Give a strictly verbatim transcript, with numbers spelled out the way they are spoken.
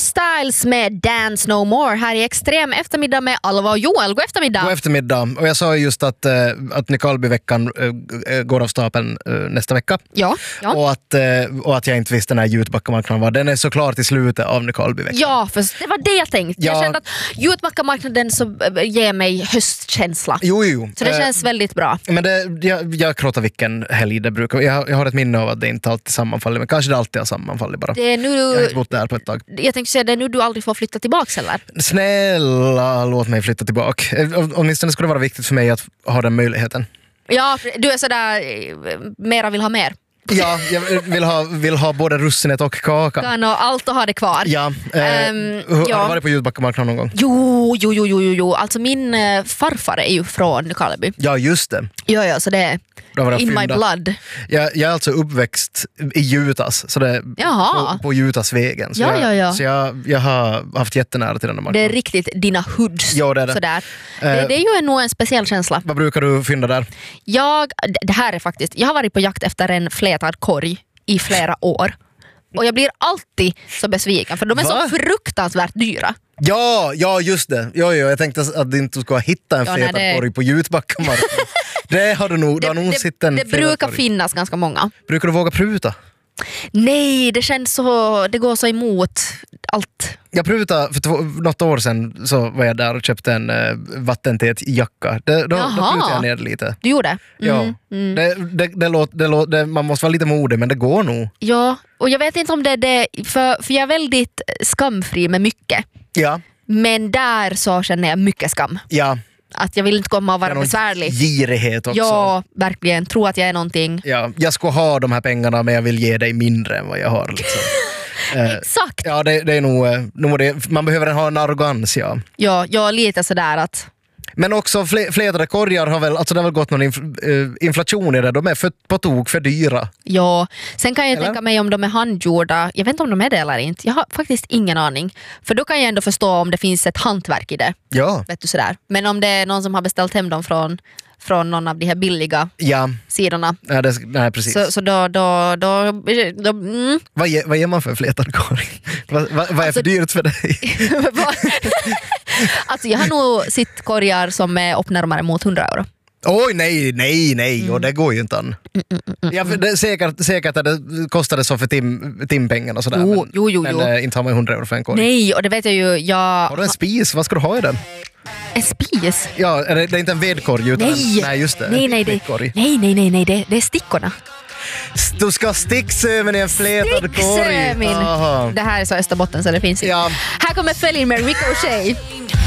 Styles med Dance No More här i Extrem eftermiddag med Alva och Joel. God eftermiddag. God eftermiddag. Och jag sa just att, äh, att Nykarleby-veckan äh, går av stapeln äh, nästa vecka. Ja, ja. Och, att, äh, och att jag inte visste när Jutbackamarknaden var. Den är såklart i slutet av Nykarleby-veckan. Ja, för det var det jag tänkte. Ja. Jag kände att Jutbackamarknaden så äh, ger mig höstkänsla. Jo, jo. Så det äh, känns väldigt bra. Men det, jag, jag krottar vilken helg det brukar. Jag, jag har ett minne av att det inte alltid sammanfaller. Men kanske det alltid har sammanfallit bara. Det är nu, jag har inte bott där på ett tag. Jag tänkte säga, det är nu du aldrig får flytta tillbaka eller? Snälla, låt mig flytta tillbaka. Åtminstone skulle det vara viktigt för mig att ha den möjligheten. Ja, du är sådär, mera vill ha mer. Ja, jag vill ha, vill ha både russinet och kakan. Kan och allt och ha det kvar. Ja, eh, um, har ja. du varit på Jutbackamarknaden någon gång? Jo, jo, jo, jo, jo. Alltså min uh, farfar är ju från Nykarleby. Ja, just det. Ja, ja, så det är in my blood. Jag, jag är alltså uppväxt i Jutas, så det Jaha. på, på Jutasvägen. Så, ja, jag, ja, ja. så jag, jag har haft jättenära till den här marknaden. Det är riktigt dina hoods. Ja, det är det. Sådär. Eh, Det, det är ju nog en speciell känsla. Vad brukar du fynda där? Jag, det här är faktiskt, jag har varit på jakt efter en flätad korg i flera år. Och jag blir alltid så besviken för de är Va? så fruktansvärt dyra. Ja, ja just det. Jo, jo, jag tänkte att du inte ska hitta en Ja, flätad nej, det- korg på Jutbackamarknaden. Det har du nog, du har nog det sett en det flätad brukar korg. finnas ganska många. Brukar du våga pruta? Nej, det känns så, det går så emot allt. Jag prutade för två, något år sedan, så var jag där och köpte en uh, vattentät jacka. Det, då, då Jaha. prutade jag ner lite. Du gjorde? Mm, Ja. mm. Det, det, det låt, det låt, det, man måste vara lite modig, men det går nog. Ja, och jag vet inte om det är det, för, för jag är väldigt skamfri med mycket. Ja, Men där så känner jag mycket skam. ja. Att jag vill inte komma och Det är vara någon besvärlig. girighet också. Ja, verkligen. Tro att jag är någonting. Ja, jag ska ha de här pengarna, men jag vill ge dig mindre än vad jag har. Liksom. Eh, Exakt. ja, det, det är nog, eh, nog det, man behöver ha en arrogans, ja. Ja, jag är lite sådär att... Men också fle, flätade korgar har väl, alltså det har väl gått någon inf, eh, inflation i det. De är för, på tok för dyra. Ja, sen kan jag Eller? tänka mig om de är handgjorda. Jag vet inte om de är det eller inte. Jag har faktiskt ingen aning. För då kan jag ändå förstå om det finns ett hantverk i det. Ja, Vet du sådär. Men om det är någon som har beställt hem dem från, från någon av de här billiga ja. sidorna. Nej, det, nej precis. Så, så då... då, då, då mm. Vad, ge, vad ger man för en flätad korg? vad, vad, vad är Alltså- för dyrt för dig? Alltså jag har nog sitt korgar som är upp närmare mot hundra euro. Oj, nej, nej, nej. Mm. Och det går ju inte an. Ja, för det, säkert, säkert att det kostade så för tim, timpengen och sådär. Jo, men, jo, jo, men jo. eh, inte har man hundra euro för en korg. Nej, och det vet jag ju. Jag... Har du en spis? Vad ska du ha i den? En spis? Ja, är det, det är inte en vedkorg utan Nej. en, nej, just det. Nej, en nej, det, vedkorg. nej, nej, nej, nej det, det är stickorna. Du ska ha sticksöven i en flätad korg. Sticksömin. Aha. Det här är så Österbotten så det finns inte. Ja. Här kommer Fälin med Ricochet.